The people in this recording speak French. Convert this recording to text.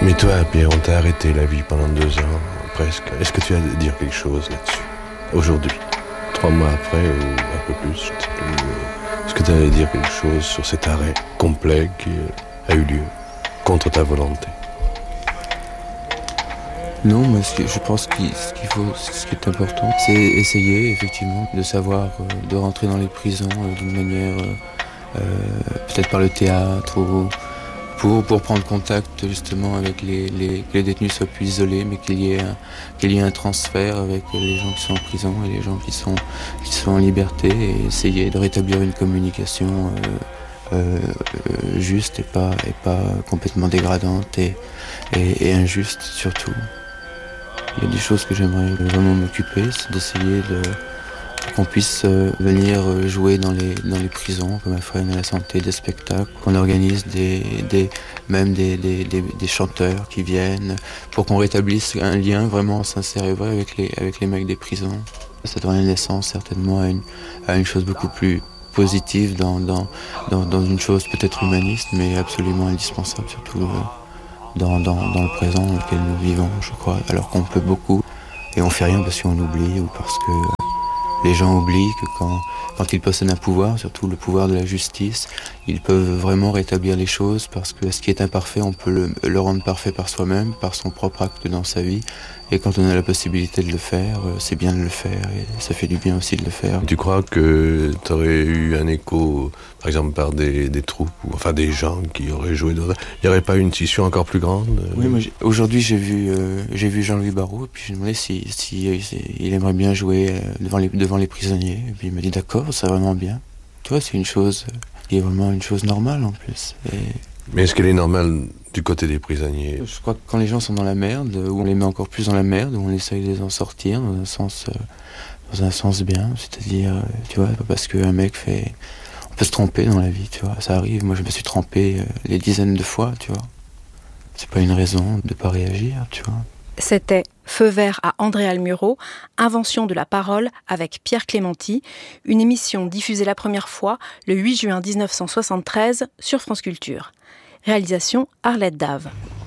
Mais toi, Pierre, on t'a arrêté la vie pendant 2 ans, presque. Est-ce que tu as à dire quelque chose là-dessus, aujourd'hui, 3 mois après, ou un peu plus, je ne sais plus. Est-ce que tu as à dire quelque chose sur cet arrêt complet qui a eu lieu, contre ta volonté? Non, mais je pense que ce qui est important, c'est essayer effectivement de savoir, de rentrer dans les prisons d'une manière, peut-être par le théâtre, ou pour prendre contact justement avec que les détenus soient plus isolés, mais qu'il y ait un transfert avec les gens qui sont en prison et les gens qui sont en liberté, et essayer de rétablir une communication juste et pas complètement dégradante et injuste surtout. Il y a des choses que j'aimerais vraiment m'occuper, c'est d'essayer qu'on puisse venir jouer dans les prisons, comme à Fresnes à la Santé, des spectacles, qu'on organise même des chanteurs qui viennent, pour qu'on rétablisse un lien vraiment sincère et vrai avec les mecs des prisons. Ça donne naissance certainement à une chose beaucoup plus positive dans une chose peut-être humaniste, mais absolument indispensable, surtout dans le présent dans lequel nous vivons, je crois, alors qu'on peut beaucoup et on fait rien parce qu'on oublie ou parce que les gens oublient que quand ils possèdent un pouvoir, surtout le pouvoir de la justice, ils peuvent vraiment rétablir les choses, parce que ce qui est imparfait, on peut le rendre parfait par soi-même, par son propre acte dans sa vie. Et quand on a la possibilité de le faire, c'est bien de le faire, et ça fait du bien aussi de le faire. Tu crois que tu aurais eu un écho, par exemple, par des troupes, ou enfin des gens qui auraient joué dans... Il n'y aurait pas une scission encore plus grande? Oui, moi, aujourd'hui j'ai vu Jean-Louis Barrault, et puis je me demandais si il aimerait bien jouer devant les prisonniers. Et puis il m'a dit d'accord, c'est vraiment bien. Tu vois, c'est une chose qui est vraiment une chose normale en plus. Mais est-ce qu'elle est normale du côté des prisonniers? Je crois que quand les gens sont dans la merde, ou on les met encore plus dans la merde, ou on essaye de les en sortir dans un sens bien, c'est-à-dire, tu vois, parce qu'un mec fait... On peut se tromper dans la vie, tu vois, ça arrive. Moi, je me suis trompé des dizaines de fois, tu vois. C'est pas une raison de pas réagir, tu vois. C'était Feu vert à André Almuro, invention de la parole avec Pierre Clémenti, une émission diffusée la première fois le 8 juin 1973 sur France Culture. Réalisation Arlette Dave.